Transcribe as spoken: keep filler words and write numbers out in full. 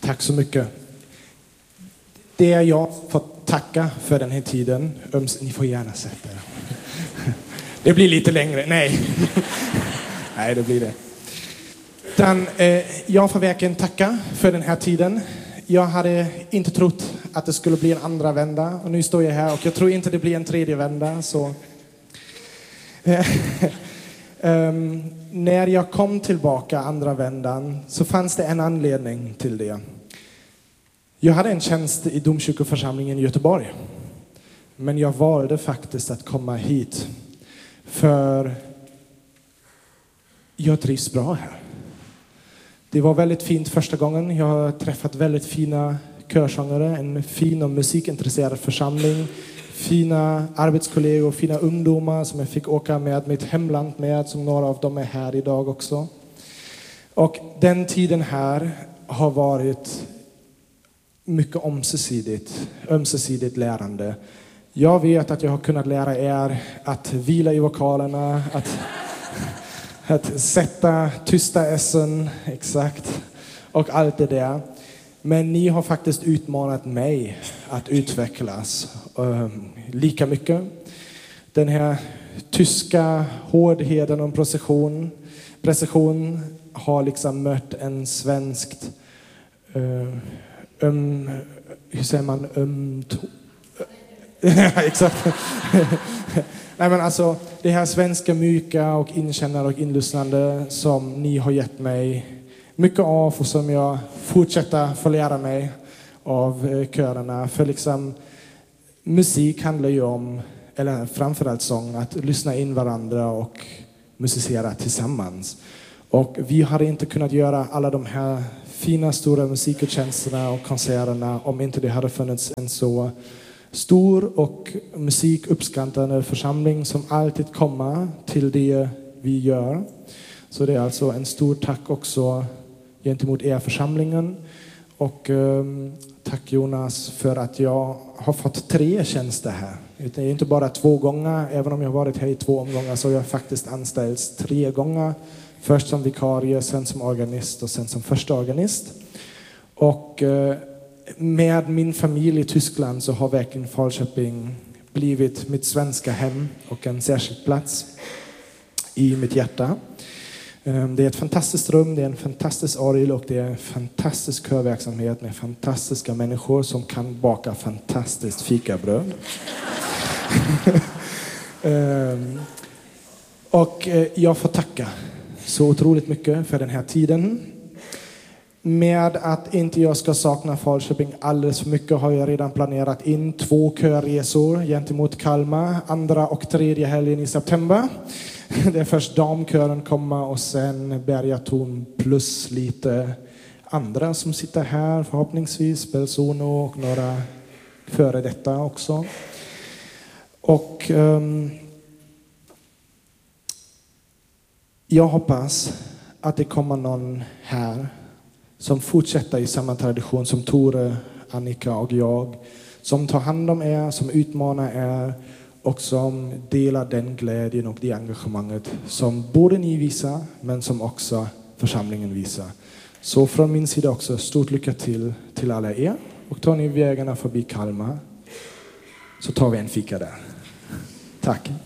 Tack så mycket. Det är jag får tacka för den här tiden. Öms, ni får gärna sätta er. Det blir lite längre. Nej. Nej, det blir det. Utan, eh, jag får verkligen tacka för den här tiden. Jag hade inte trott att det skulle bli en andra vända. Och nu står jag här och jag tror inte det blir en tredje vända. Så... um, när jag kom tillbaka andra vändan så fanns det en anledning till det. Jag hade en tjänst i domkyrkoförsamlingen i Göteborg. Men jag valde faktiskt att komma hit. För jag trivs bra här. Det var väldigt fint första gången. Jag har träffat väldigt fina körsångare. En fin och musikintresserad församling. Fina arbetskollegor, fina ungdomar som jag fick åka med mitt hemland med. Som några av dem är här idag också. Och den tiden här har varit mycket ömsesidigt, ömsesidigt lärande. Jag vet att jag har kunnat lära er att vila i vokalerna, att, att sätta tysta essen, exakt, och allt det där. Men ni har faktiskt utmanat mig att utvecklas um, lika mycket. Den här tyska hårdheten och precision, precision har liksom mött en svenskt uh, um, hur säger man um, to- exakt. Nej, men alltså det här svenska mjuka och inkännande och inlyssnande som ni har gett mig mycket av och som jag fortsätter få lära mig av körerna. För liksom musik handlar ju om, eller framförallt sång, att lyssna in varandra och musicera tillsammans. Och vi hade inte kunnat göra alla de här fina stora musikutjänsterna och konserterna om inte det hade funnits en så stor och musikuppskattande församling som alltid kommer till det vi gör. Så det är alltså en stor tack också gentemot er församlingen. Och um, tack Jonas för att jag har fått tre tjänster här. Det är inte bara två gånger, även om jag har varit här i två omgångar så har jag faktiskt anställts tre gånger. Först som vikarie, sen som organist och sen som första organist. Och uh, med min familj i Tyskland så har verkligen Falköping blivit mitt svenska hem och en särskild plats i mitt hjärta. Det är ett fantastiskt rum, det är en fantastisk orgel och det är en fantastisk körverksamhet med fantastiska människor som kan baka fantastiskt fikabröd. Och jag får tacka så otroligt mycket för den här tiden. Med att inte jag ska sakna Falköping alldeles för mycket har jag redan planerat in två körresor gentemot Kalmar. Andra och tredje helgen i september. Det är först damkören kommer och sen Bergatorn plus lite andra som sitter här. Förhoppningsvis Belsono och några före detta också. Och um, jag hoppas att det kommer någon här som fortsätter i samma tradition som Tore, Annika och jag. Som tar hand om er, som utmanar er och som delar den glädjen och det engagemanget som både ni visar men som också församlingen visar. Så från min sida också stort lycka till till alla er. Och tar ni vägarna förbi Kalmar så tar vi en fika där. Tack.